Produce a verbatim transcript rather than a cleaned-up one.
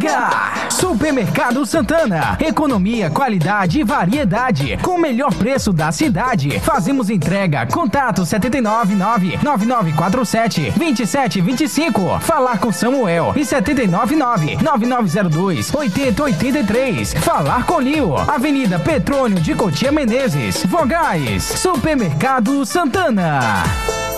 Chega! Supermercado Santana. Economia, qualidade e variedade. Com o melhor preço da cidade. Fazemos entrega. Contato sete nove nove, nove nove quatro sete, dois sete dois cinco. Falar com Samuel. E sete nove nove, nove nove zero dois, oito zero oito três. Falar com Lio. Avenida Petrônio de Cotia Menezes. Vogais. Supermercado Santana.